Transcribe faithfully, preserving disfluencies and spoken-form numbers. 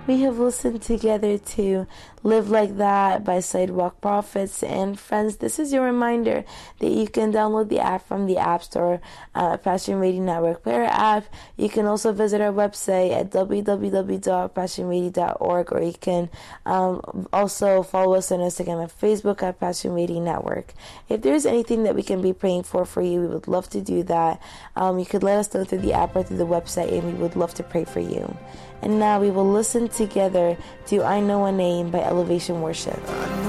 We have listened together to Live Like That by Sidewalk Prophets. And friends, this is your reminder that you can download the app from the App Store, uh, Passion Radio Network Player app. You can also visit our website at w w w dot passion radio dot org, or you can um, also follow us on Instagram and Facebook at Passion Radio Network. If there's anything that we can be praying for for you, we would love to do that. Um, you could let us know through the app or through the website, and we would love to pray for you. And now we will listen together to I Know a Name by Elevation Worship.